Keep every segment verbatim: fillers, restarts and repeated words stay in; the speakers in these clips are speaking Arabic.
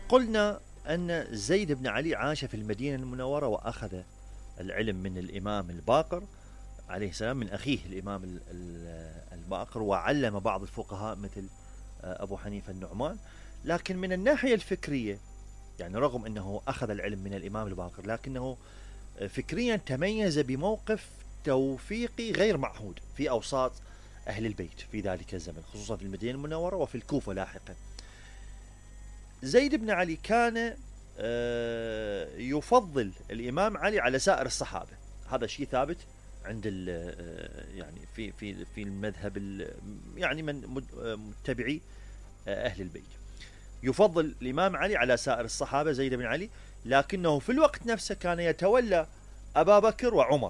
قلنا أن زيد بن علي عاش في المدينة المنورة وأخذ العلم من الإمام الباقر عليه السلام، من أخيه الإمام الباقر، وعلم بعض الفقهاء مثل أبو حنيفة النعمان. لكن من الناحية الفكرية، يعني رغم أنه أخذ العلم من الإمام الباقر، لكنه فكريا تميز بموقف توفيقي غير معهود في أوساط أهل البيت في ذلك الزمن، خصوصا في المدينة المنورة وفي الكوفة لاحقا. زيد بن علي كان يفضل الإمام علي على سائر الصحابة، هذا شيء ثابت عند يعني في في في المذهب يعني من متبعي أهل البيت، يفضل الإمام علي على سائر الصحابة زيد بن علي، لكنه في الوقت نفسه كان يتولى أبا بكر وعمر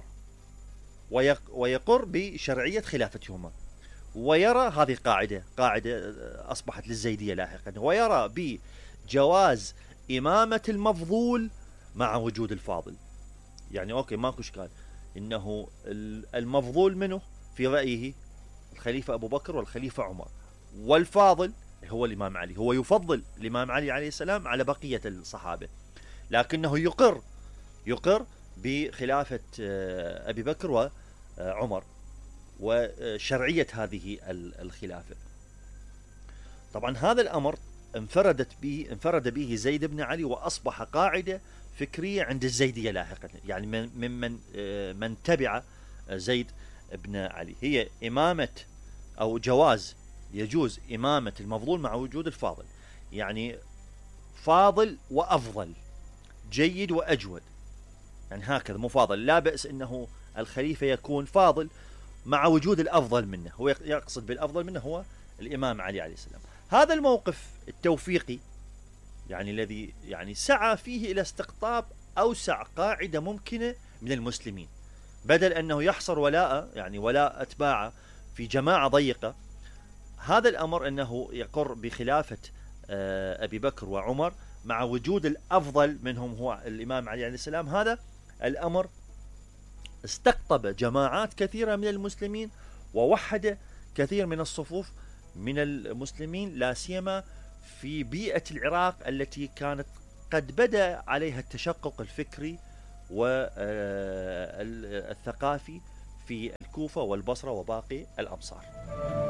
ويقر بشرعية خلافتهما، ويرى هذه قاعدة قاعدة أصبحت للزيدية لاحقا، ويرى بجواز إمامة المفضول مع وجود الفاضل. يعني أوكي ماكو إشكال إنه المفضول منه في رأيه الخليفة أبو بكر والخليفة عمر، والفاضل هو الإمام علي، هو يفضل الإمام علي عليه السلام على بقية الصحابة، لكنه يقر يقر بخلافة أبي بكر وعمر وشرعية هذه الخلافة. طبعا هذا الأمر انفردت به انفرد به زيد بن علي، وأصبح قاعدة فكرية عند الزيدية لاحقا، يعني من من من تبع زيد بن علي، هي إمامة أو جواز يجوز إمامة المفضول مع وجود الفاضل، يعني فاضل وأفضل، جيد وأجود، يعني هكذا مفاضل، لا بأس أنه الخليفة يكون فاضل مع وجود الأفضل منه، هو يقصد بالأفضل منه هو الإمام علي عليه السلام. هذا الموقف التوفيقي يعني الذي يعني سعى فيه إلى استقطاب أوسع قاعدة ممكنة من المسلمين، بدل أنه يحصر ولاء يعني ولاء أتباعه في جماعة ضيقة. هذا الأمر أنه يقر بخلافة أبي بكر وعمر مع وجود الأفضل منهم هو الإمام علي عليه السلام. هذا الأمر استقطب جماعات كثيرة من المسلمين، ووحد كثير من الصفوف من المسلمين، لا سيما في بيئة العراق التي كانت قد بدأ عليها التشقق الفكري والثقافي في الكوفة والبصرة وباقي الأمصار.